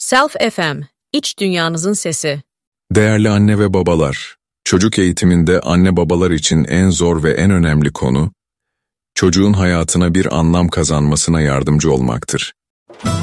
Self FM, iç dünyanızın sesi. Değerli anne ve babalar, çocuk eğitiminde anne babalar için en zor ve en önemli konu, çocuğun hayatına bir anlam kazanmasına yardımcı olmaktır.